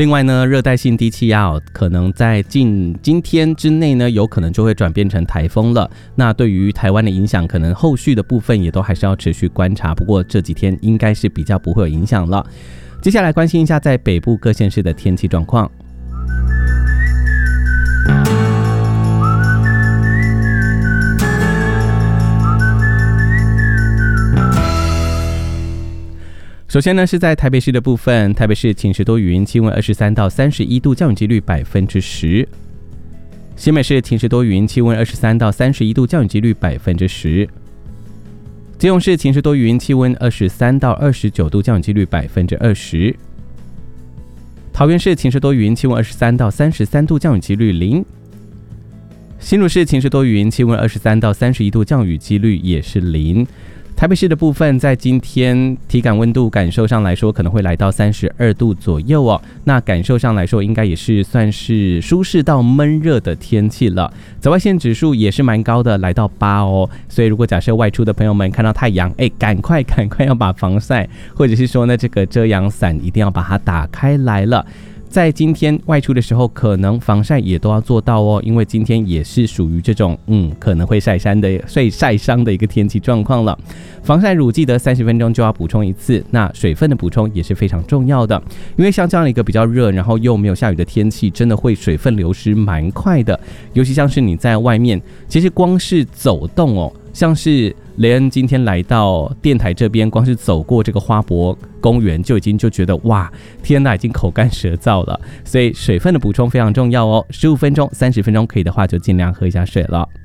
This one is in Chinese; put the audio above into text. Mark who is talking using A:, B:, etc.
A: 另外呢，热带性低气压可能在今天之内呢，有可能就会转变成台风了。那对于台湾的影响，可能后续的部分也都还是要持续观察。不过这几天应该是比较不会有影响了。接下来关心一下在北部各县市的天气状况。首先呢，是在台北市的部分，台北市晴时多云，气温23到31度，降雨几率10%。新北市晴时多云，气温23到31度，降雨几率10%。基隆市晴时多云，气温23到29度，降雨几率20%。桃园市晴时多云，气温23到33度，降雨几率0。新竹市晴时多云，气温23到31度，降雨几率也是0。台北市的部分，在今天体感温度感受上来说，可能会来到32度左右哦。那感受上来说，应该也是算是舒适到闷热的天气了。紫外线指数也是蛮高的，来到8哦。所以如果假设外出的朋友们看到太阳，赶快要把防晒，或者是说呢，这个遮阳伞一定要把它打开来了。在今天外出的时候，可能防晒也都要做到哦，因为今天也是属于这种可能会晒伤的一个天气状况了。防晒乳记得30分钟就要补充一次，那水分的补充也是非常重要的，因为像这样一个比较热，然后又没有下雨的天气，真的会水分流失蛮快的。尤其像是你在外面，其实光是走动哦，像是雷恩今天来到电台这边，光是走过这个花博公园就觉得哇，天哪，已经口干舌燥了。所以水分的补充非常重要哦，15分钟、30分钟可以的话就尽量喝一下水了。